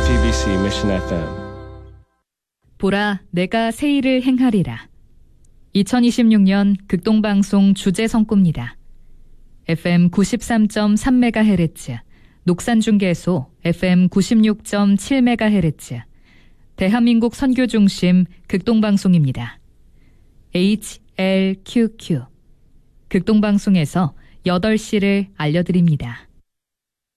GBC Mission FM. 보라, 내가 새 일을 행하리라. 2026년 극동방송 주제 선구입니다. FM 93.3MHz, 녹산중계소 FM 96.7MHz, 대한민국 선교중심 극동방송입니다. HLQQ, 극동방송에서 8시를 알려드립니다.